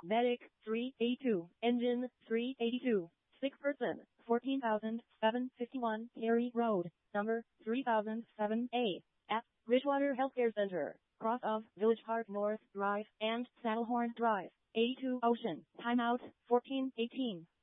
Medic 382, Engine 382, sick person 14,751 Cary Road, number 3007A, at Bridgewater Healthcare Center, cross of Village Park North Drive and Saddlehorn Drive, 82 Ocean, timeout 1418.